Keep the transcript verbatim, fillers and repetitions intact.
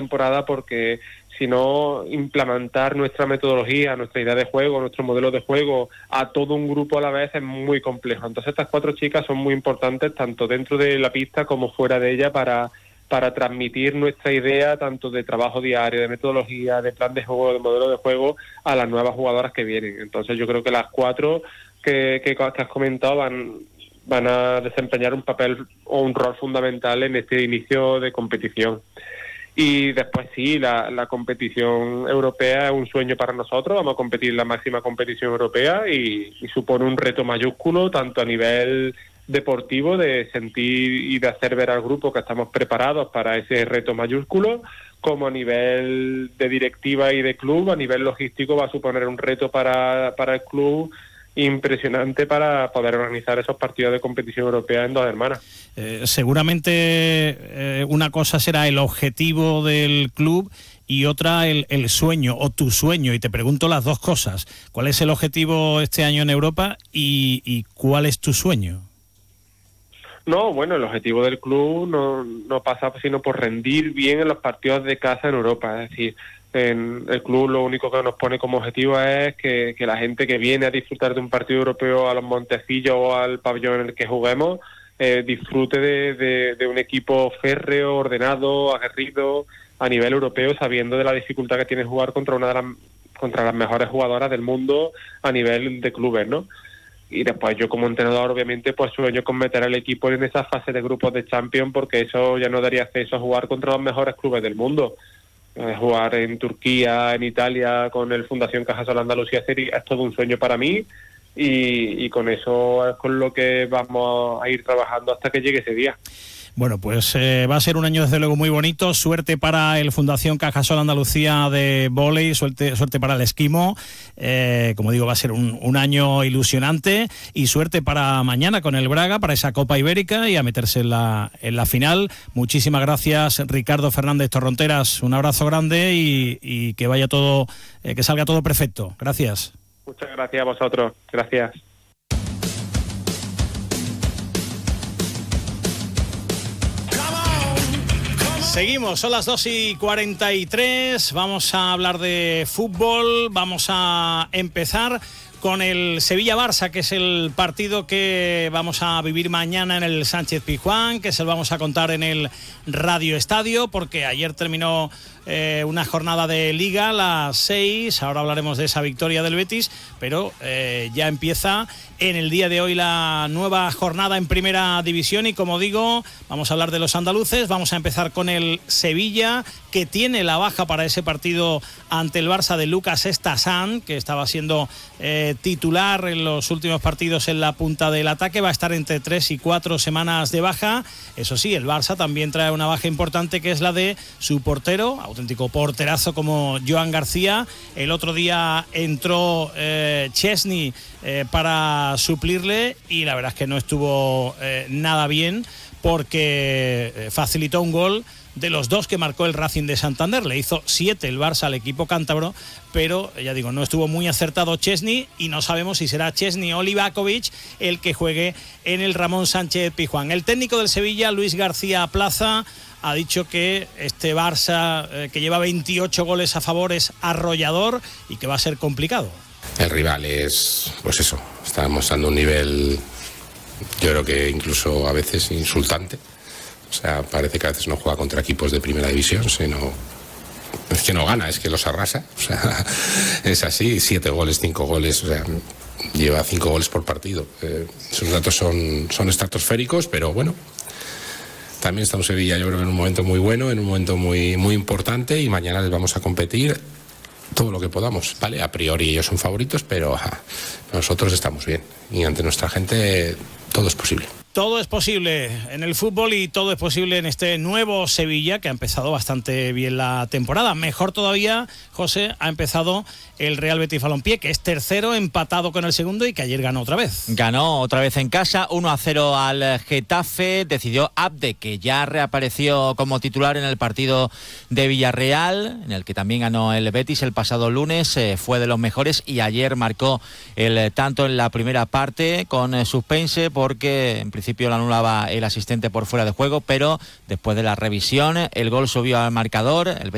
temporada, porque si no, implementar nuestra metodología, nuestra idea de juego, nuestro modelo de juego a todo un grupo a la vez es muy complejo. Entonces estas cuatro chicas son muy importantes tanto dentro de la pista como fuera de ella para, para transmitir nuestra idea tanto de trabajo diario, de metodología, de plan de juego, de modelo de juego a las nuevas jugadoras que vienen. Entonces yo creo que las cuatro que, que, que has comentado van, van a desempeñar un papel o un rol fundamental en este inicio de competición. Y después sí, la, la competición europea es un sueño para nosotros. Vamos a competir en la máxima competición europea y, y supone un reto mayúsculo tanto a nivel deportivo, de sentir y de hacer ver al grupo que estamos preparados para ese reto mayúsculo, como a nivel de directiva y de club. A nivel logístico va a suponer un reto para, para el club impresionante para poder organizar esos partidos de competición europea en Dos Hermanas. Eh, seguramente eh, una cosa será el objetivo del club y otra el, el sueño o tu sueño, y te pregunto las dos cosas. ¿Cuál es el objetivo este año en Europa y, y cuál es tu sueño? No, bueno, el objetivo del club no, no pasa sino por rendir bien en los partidos de casa en Europa. Es decir, en el club lo único que nos pone como objetivo es que, que la gente que viene a disfrutar de un partido europeo a los Montecillos o al pabellón en el que juguemos eh, disfrute de, de, de un equipo férreo, ordenado, aguerrido a nivel europeo, sabiendo de la dificultad que tiene jugar contra una de las, contra las mejores jugadoras del mundo a nivel de clubes, ¿no? Y después yo como entrenador obviamente pues sueño con meter al equipo en esa fase de grupos de Champions, porque eso ya no daría acceso a jugar contra los mejores clubes del mundo. Eh, jugar en Turquía, en Italia, con el Fundación Cajasol Andalucía sería, es todo un sueño para mí y, y con eso es con lo que vamos a ir trabajando hasta que llegue ese día. Bueno, pues eh, va a ser un año desde luego muy bonito. Suerte para el Fundación Cajasol Andalucía de vóley, suerte, suerte para el esquimo. Eh, como digo, va a ser un, un año ilusionante, y suerte para mañana con el Braga, para esa Copa Ibérica y a meterse en la, en la final. Muchísimas gracias, Ricardo Fernández Torronteras. Un abrazo grande y, y que vaya todo, eh, que salga todo perfecto. Gracias. Muchas gracias a vosotros. Gracias. Seguimos, son las dos y cuarenta y tres, vamos a hablar de fútbol, vamos a empezar con el Sevilla-Barça, que es el partido que vamos a vivir mañana en el Sánchez Pizjuán, que se lo vamos a contar en el Radio Estadio, porque ayer terminó eh, una jornada de Liga, las seis, ahora hablaremos de esa victoria del Betis, pero eh, ya empieza en el día de hoy la nueva jornada en Primera División y, como digo, vamos a hablar de los andaluces. Vamos a empezar con el Sevilla, que tiene la baja para ese partido ante el Barça de Lucas Estasán, que estaba siendo eh, titular en los últimos partidos en la punta del ataque. Va a estar entre tres y cuatro semanas de baja. Eso sí, el Barça también trae una baja importante, que es la de su portero, auténtico porterazo como Joan García. El otro día entró eh, Chesney eh, para suplirle y la verdad es que no estuvo eh, nada bien, porque eh, facilitó un gol de los dos que marcó el Racing de Santander. Le hizo siete el Barça al equipo cántabro, pero ya digo, no estuvo muy acertado Chesney y no sabemos si será Chesney o Livakovic el que juegue en el Ramón Sánchez Pizjuán. El técnico del Sevilla, Luis García Plaza, ha dicho que este Barça eh, que lleva veintiocho goles a favor es arrollador y que va a ser complicado. El rival es, pues eso, está mostrando un nivel, yo creo que incluso a veces insultante. O sea, parece que a veces no juega contra equipos de primera división, sino es que no gana, es que los arrasa. O sea, es así, siete goles, cinco goles, o sea, lleva cinco goles por partido. Eh, esos datos son, son estratosféricos, pero bueno, también está en Sevilla, yo creo que en un momento muy bueno, en un momento muy, muy importante, y mañana les vamos a competir todo lo que podamos, ¿vale? A priori ellos son favoritos, pero ajá, nosotros estamos bien y ante nuestra gente todo es posible. Todo es posible en el fútbol y todo es posible en este nuevo Sevilla, que ha empezado bastante bien la temporada. Mejor todavía, José, ha empezado el Real Betis Balompié, que es tercero, empatado con el segundo y que ayer ganó otra vez. Ganó otra vez en casa, uno a cero al Getafe. Decidió Abde, que ya reapareció como titular en el partido de Villarreal, en el que también ganó el Betis el pasado lunes. Eh, fue de los mejores y ayer marcó el tanto en la primera parte con eh, suspense, porque en principio lo anulaba el asistente por fuera de juego, pero después de la revisión el gol subió al marcador. El